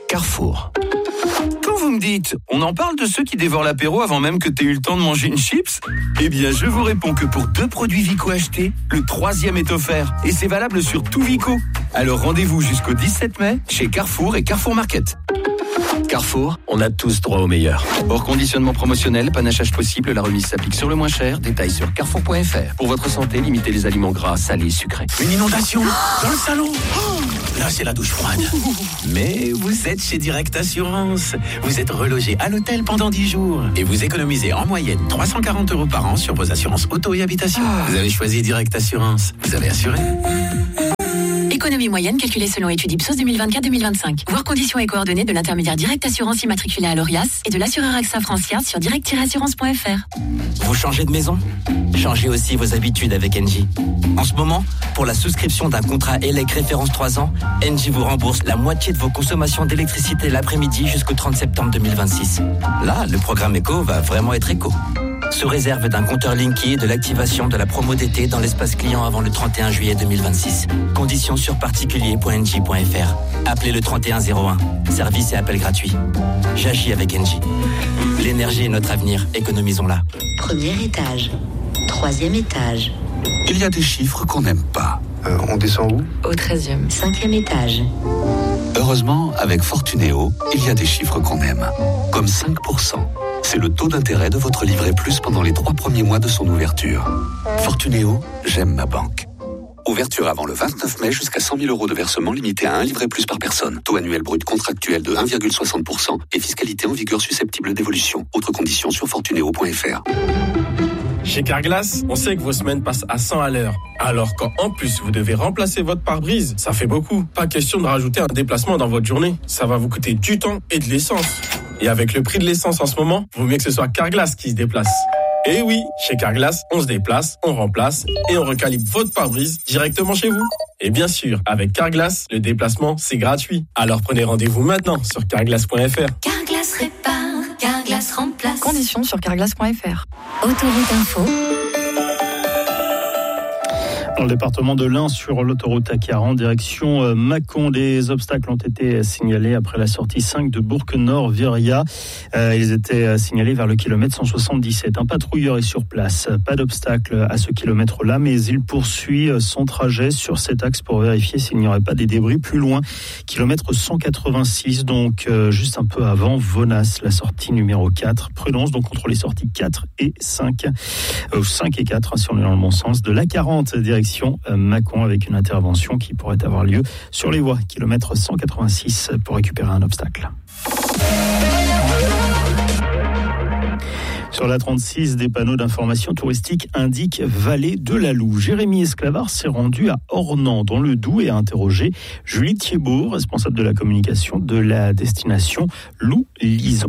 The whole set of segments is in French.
Carrefour. Quand vous me dites, on en parle de ceux qui dévorent l'apéro avant même que tu aies eu le temps de manger une chips ? Eh bien, je vous réponds que pour 2 produits Vico achetés, le 3e est offert. Et c'est valable sur tout Vico. Alors rendez-vous jusqu'au 17 mai chez Carrefour et Carrefour Market. Carrefour, on a tous droit au meilleur. Hors conditionnement promotionnel, panachage possible, la remise s'applique sur le moins cher. Détails sur carrefour.fr. Pour votre santé, limitez les aliments gras, salés, sucrés. Une inondation dans le salon. Là, c'est la douche froide. Mais vous êtes chez Direct Assurance. Vous êtes relogé à l'hôtel pendant 10 jours. Et vous économisez en moyenne 340 € par an sur vos assurances auto et habitation. Vous avez choisi Direct Assurance. Vous avez assuré. Économie moyenne calculée selon étude Ipsos 2024-2025. Voir conditions et coordonnées de l'intermédiaire Direct Assurance immatriculé à l'ORIAS et de l'assureur AXA Francia sur direct-assurance.fr. Vous changez de maison ? Changez aussi vos habitudes avec Engie. En ce moment, pour la souscription d'un contrat ELEC référence 3 ans, Engie vous rembourse la moitié de vos consommations d'électricité l'après-midi jusqu'au 30 septembre 2026. Là, le programme Eco va vraiment être éco. Sous réserve d'un compteur Linky et de l'activation de la promo d'été dans l'espace client avant le 31 juillet 2026. Conditions sur particulier.engie.fr. Appelez le 3101. Service et appel gratuit. J'agis avec Engie. L'énergie est notre avenir. Économisons-la. Premier étage. 3e étage. Il y a des chiffres qu'on n'aime pas. On descend où ? Au 13e. 5e étage. Heureusement, avec Fortunéo, il y a des chiffres qu'on aime. Comme 5%. C'est le taux d'intérêt de votre livret plus pendant les 3 premiers mois de son ouverture. Fortunéo, j'aime ma banque. Ouverture avant le 29 mai jusqu'à 100 000 € de versement limité à 1 livret plus par personne. Taux annuel brut contractuel de 1,60% et fiscalité en vigueur susceptible d'évolution. Autres conditions sur fortunéo.fr. Chez Carglass, on sait que vos semaines passent à 100 à l'heure. Alors quand en plus vous devez remplacer votre pare-brise, ça fait beaucoup. Pas question de rajouter un déplacement dans votre journée. Ça va vous coûter du temps et de l'essence. Et avec le prix de l'essence en ce moment, vaut mieux que ce soit Carglass qui se déplace. Et oui, chez Carglass, on se déplace, on remplace et on recalibre votre pare-brise directement chez vous. Et bien sûr, avec Carglass, le déplacement, c'est gratuit. Alors prenez rendez-vous maintenant sur carglass.fr. Carglass répare, Carglass remplace. Conditions sur carglass.fr. Autoroute Info. Dans le département de l'Ain, sur l'autoroute A40, direction Mâcon, des obstacles ont été signalés après la sortie 5 de Bourg-Nord-Viria. Ils étaient signalés vers le kilomètre 177. Un patrouilleur est sur place. Pas d'obstacle à ce kilomètre-là, mais il poursuit son trajet sur cet axe pour vérifier s'il n'y aurait pas des débris plus loin. Kilomètre 186, donc juste un peu avant Vonas, la sortie numéro 4. Prudence donc contre les sorties 4 et 5. 5 et 4, si on est dans le bon sens, de l'A40, direction Mâcon, avec une intervention qui pourrait avoir lieu sur les voies, kilomètre 186, pour récupérer un obstacle. Sur la 36, des panneaux d'information touristique indiquent Vallée de la Loue. Jérémy Esclavard s'est rendu à Ornans, dans le Doubs, et a interrogé Julie Thiebaud, responsable de la communication de la destination Loue-Lison.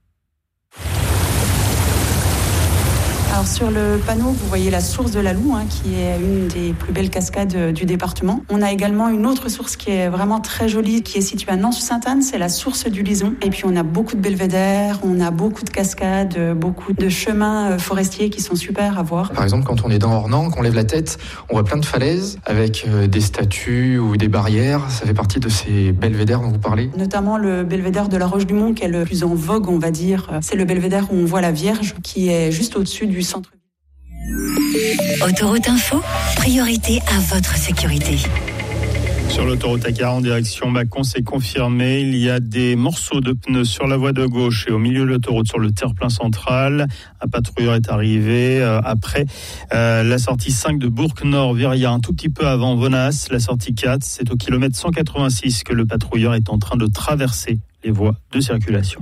Alors sur le panneau, vous voyez la source de la Loue, qui est une des plus belles cascades du département. On a également une autre source qui est vraiment très jolie, qui est située à Nans-sur-Sainte-Anne, c'est la source du Lison. Et puis on a beaucoup de belvédères, on a beaucoup de cascades, beaucoup de chemins forestiers qui sont super à voir. Par exemple, quand on est dans Ornans, qu'on lève la tête, on voit plein de falaises avec des statues ou des barrières. Ça fait partie de ces belvédères dont vous parlez. Notamment le belvédère de la Roche-du-Mont, qui est le plus en vogue, on va dire. C'est le belvédère où on voit la Vierge, qui est juste au-dessus du centre-ville. Autoroute Info, priorité à votre sécurité. Sur l'autoroute A40 direction Mâcon, c'est confirmé. Il y a des morceaux de pneus sur la voie de gauche et au milieu de l'autoroute sur le terre-plein central. Un patrouilleur est arrivé après la sortie 5 de Bourg-Nord-Viria, un tout petit peu avant Vonas. La sortie 4, c'est au kilomètre 186 que le patrouilleur est en train de traverser les voies de circulation.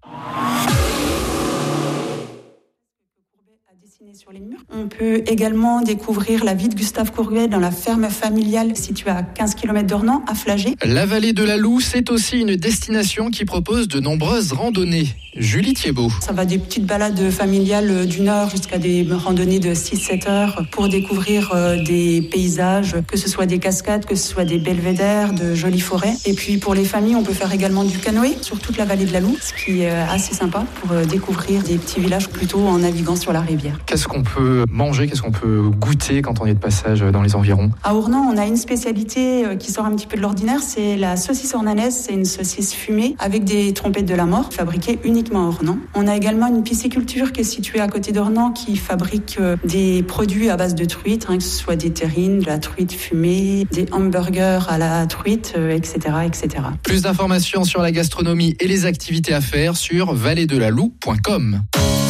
Sur les murs. On peut également découvrir la vie de Gustave Courbet dans la ferme familiale située à 15 km d'Ornans, à Flagey. La vallée de la Loue, c'est aussi une destination qui propose de nombreuses randonnées. Julie Thiebaud. Ça va des petites balades familiales du Nord jusqu'à des randonnées de 6-7 heures pour découvrir des paysages, que ce soit des cascades, que ce soit des belvédères, de jolies forêts. Et puis pour les familles, on peut faire également du canoë sur toute la vallée de la Loue, ce qui est assez sympa pour découvrir des petits villages plutôt en naviguant sur la rivière. Qu'est-ce qu'on peut manger, qu'est-ce qu'on peut goûter quand on est de passage dans les environs? À Ornans, on a une spécialité qui sort un petit peu de l'ordinaire, c'est la saucisse ornanaise. C'est une saucisse fumée avec des trompettes de la mort, fabriquée uniquement à Ornans. On a également une pisciculture qui est située à côté d'Ornans, qui fabrique des produits à base de truite, que ce soit des terrines, de la truite fumée, des hamburgers à la truite, etc., etc. Plus d'informations sur la gastronomie et les activités à faire sur valledelalou.com.